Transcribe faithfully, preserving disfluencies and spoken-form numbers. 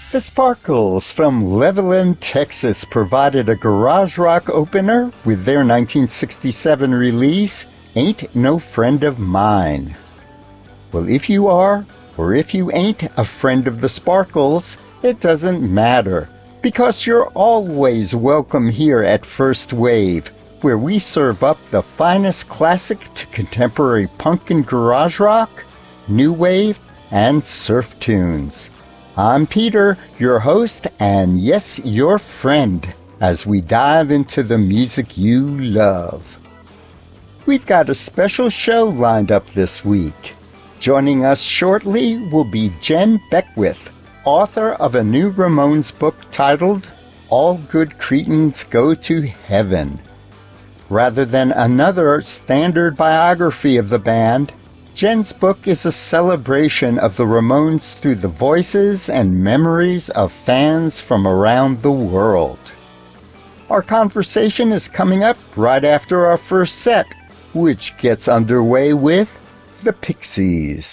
The Sparkles from Levelland, Texas provided a garage rock opener with their nineteen sixty-seven release, Ain't No Friend of Mine. Well, if you are, or if you ain't a friend of the Sparkles, it doesn't matter, because you're always welcome here at First Wave, where we serve up the finest classic to contemporary punk and garage rock, new wave, and surf tunes. I'm Peter, your host, and yes, your friend, as we dive into the music you love. We've got a special show lined up this week. Joining us shortly will be Jen Beckwith, author of a new Ramones book titled All Good Cretins Go to Heaven. Rather than another standard biography of the band, Jen's book is a celebration of the Ramones through the voices and memories of fans from around the world. Our conversation is coming up right after our first set, which gets underway with The Pixies.